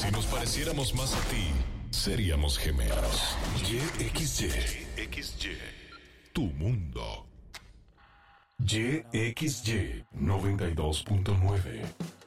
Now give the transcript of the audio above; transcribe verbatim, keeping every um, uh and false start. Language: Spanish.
Si nos pareciéramos más a ti, seríamos gemelos. Y X Y. X Y. Tu mundo. Y X Y noventa y dos punto nueve.